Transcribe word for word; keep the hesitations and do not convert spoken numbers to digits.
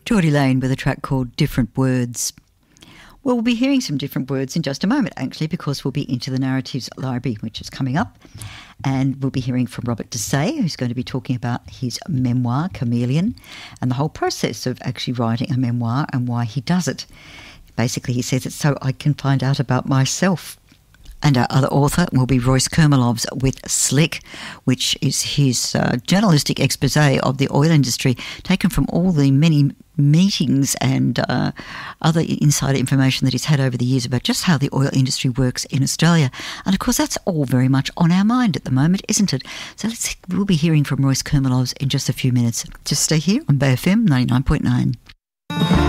Geordie Lane with a track called Different Words. Well, we'll be hearing some different words in just a moment, actually, because we'll be into the Narratives Library, which is coming up. And we'll be hearing from Robert Dessay, who's going to be talking about his memoir, Chameleon, and the whole process of actually writing a memoir and why he does it. Basically, he says it's so I can find out about myself. And our other author will be Royce Kermelovs with Slick, which is his uh, journalistic expose of the oil industry, taken from all the many meetings and uh, other insider information that he's had over the years about just how the oil industry works in Australia. And, of course, that's all very much on our mind at the moment, isn't it? So let's, we'll be hearing from Royce Kermelovs in just a few minutes. Just stay here on Bay F M ninety-nine point nine.